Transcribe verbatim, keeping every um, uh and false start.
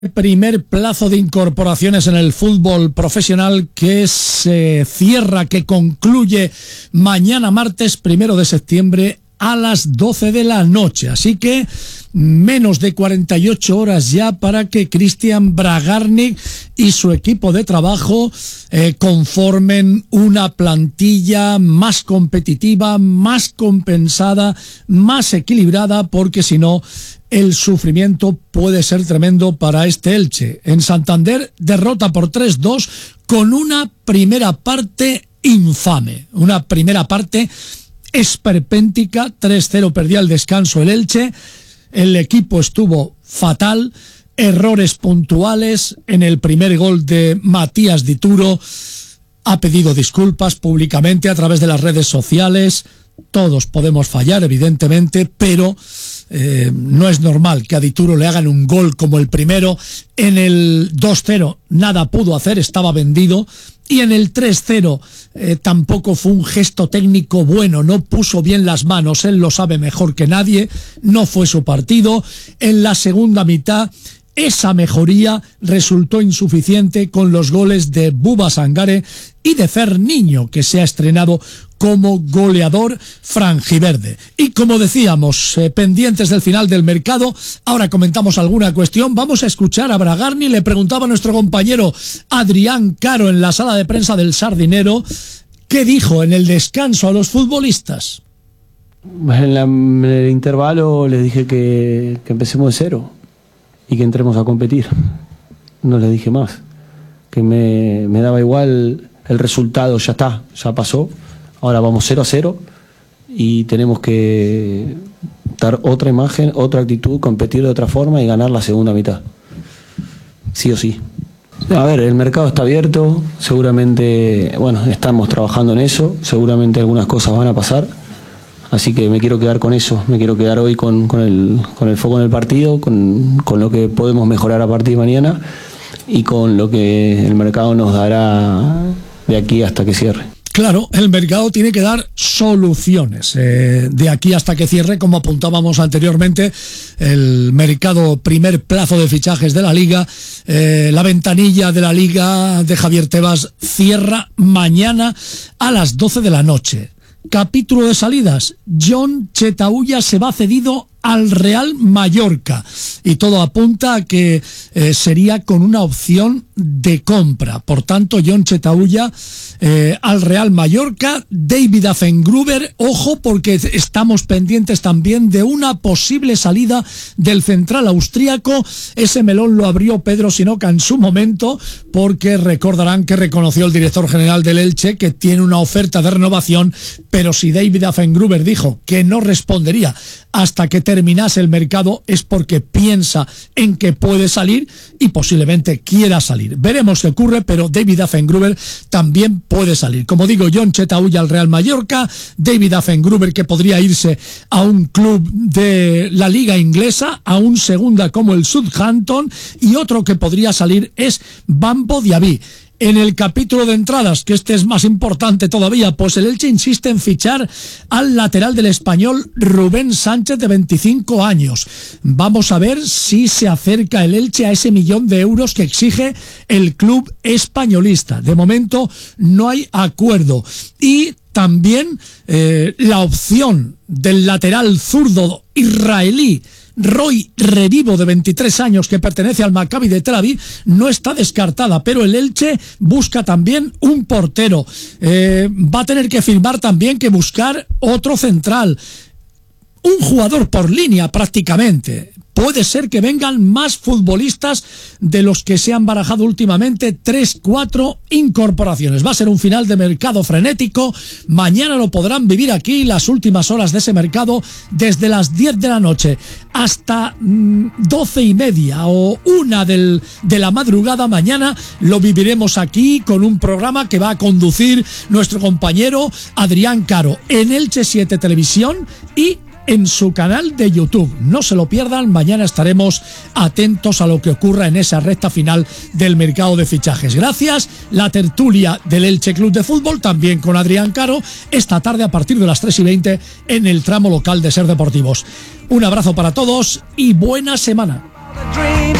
Primer plazo de incorporaciones en el fútbol profesional que se cierra, que concluye mañana martes primero de septiembre a las doce de la noche. Así que menos de cuarenta y ocho horas ya para que Christian Bragarnik y su equipo de trabajo eh, conformen una plantilla más competitiva, más compensada, más equilibrada, porque si no el sufrimiento puede ser tremendo para este Elche. En Santander, derrota por tres dos con una primera parte infame, una primera parte esperpéntica. Tres cero perdía el descanso el Elche, el equipo estuvo fatal, errores puntuales. En el primer gol de Matías Dituro ha pedido disculpas públicamente a través de las redes sociales. Todos podemos fallar, evidentemente, pero eh, no es normal que a Dituro le hagan un gol como el primero. En el dos cero nada pudo hacer, estaba vendido. Y en el tres cero eh, tampoco fue un gesto técnico bueno, no puso bien las manos, él lo sabe mejor que nadie, no fue su partido. En la segunda mitad esa mejoría resultó insuficiente con los goles de Buba Sangare y de Fer Niño, que se ha estrenado como goleador franjiverde. Y como decíamos, eh, pendientes del final del mercado, ahora comentamos alguna cuestión. Vamos a escuchar a Bragarnik. Le preguntaba a nuestro compañero Adrián Caro en la sala de prensa del Sardinero qué dijo en el descanso a los futbolistas. En, la, en el intervalo les dije que, que empecemos de cero y que entremos a competir. No les dije más, que me, me daba igual el resultado, ya está, ya pasó. Ahora vamos cero a cero y tenemos que dar otra imagen, otra actitud, competir de otra forma y ganar la segunda mitad. Sí o sí. A ver, el mercado está abierto, seguramente, bueno, estamos trabajando en eso, seguramente algunas cosas van a pasar, así que me quiero quedar con eso, me quiero quedar hoy con, con, el, con el foco en el partido, con, con lo que podemos mejorar a partir de mañana y con lo que el mercado nos dará de aquí hasta que cierre. Claro, el mercado tiene que dar soluciones eh, de aquí hasta que cierre, como apuntábamos anteriormente. El mercado, primer plazo de fichajes de la Liga, eh, la ventanilla de la Liga de Javier Tebas cierra mañana a las doce de la noche. Capítulo de salidas: Jon Chetauya se va cedido al Real Mallorca y todo apunta a que eh, sería con una opción de compra. Por tanto, Jon Chetauya eh, al Real Mallorca. David Affengruber, ojo, porque estamos pendientes también de una posible salida del central austríaco. Ese melón lo abrió Pedro Sinoca en su momento, porque recordarán que reconoció el director general del Elche que tiene una oferta de renovación, pero si David Affengruber dijo que no respondería hasta que terminase el mercado es porque piensa en que puede salir y posiblemente quiera salir. Veremos qué ocurre, pero David Affengruber también puede salir. Como digo, Jon Chetauya al Real Mallorca, David Affengruber que podría irse a un club de la liga inglesa, a un segunda como el Southampton, y otro que podría salir es Bambo Diaby. En el capítulo de entradas, que este es más importante todavía, pues el Elche insiste en fichar al lateral del Español Rubén Sánchez, de veinticinco años. Vamos a ver si se acerca el Elche a ese millón de euros que exige el club españolista. De momento no hay acuerdo. Y también eh, la opción del lateral zurdo israelí Roy Revivo, de veintitrés años, que pertenece al Maccabi de Tel Aviv, no está descartada, pero el Elche busca también un portero. Eh, va a tener que firmar también que buscar otro central, un jugador por línea prácticamente. Puede ser que vengan más futbolistas de los que se han barajado últimamente, tres, cuatro incorporaciones. Va a ser un final de mercado frenético. Mañana lo podrán vivir aquí, las últimas horas de ese mercado, desde las diez de la noche hasta mmm, doce y media o una del, de la madrugada. Mañana lo viviremos aquí con un programa que va a conducir nuestro compañero Adrián Caro en Elche siete Televisión y en su canal de YouTube. No se lo pierdan, mañana estaremos atentos a lo que ocurra en esa recta final del mercado de fichajes. Gracias, la tertulia del Elche Club de Fútbol, también con Adrián Caro, esta tarde a partir de las tres y veinte en el tramo local de Ser Deportivos. Un abrazo para todos y buena semana.